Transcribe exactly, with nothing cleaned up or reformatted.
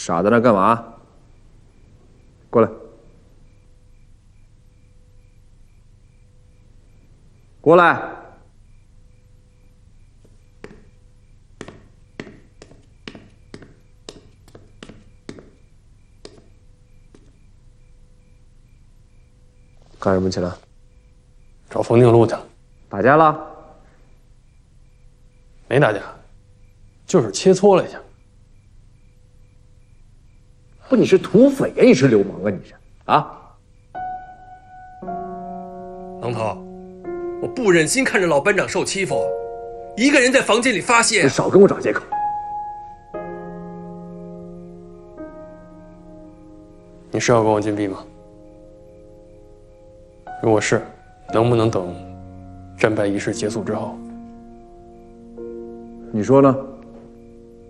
傻在那干嘛？过来，过来。干什么去了？ 找冯定路去了。 打架了？ 没打架，就是切磋了一下。 不，你是土匪呀，你是流氓啊，你是啊？ 龙头，我不忍心看着老班长受欺负，一个人在房间里发泄。 你少跟我找借口。 你是要跟我禁闭吗？如果是，能不能等战败仪式结束之后？ 你说呢？